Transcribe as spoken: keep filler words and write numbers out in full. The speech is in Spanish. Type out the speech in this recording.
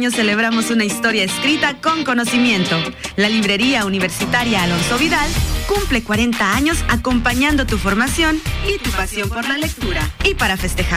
año celebramos una historia escrita con conocimiento. La Librería Universitaria Alonso Vidal cumple cuarenta años acompañando tu formación y tu pasión por la lectura. Y para festejar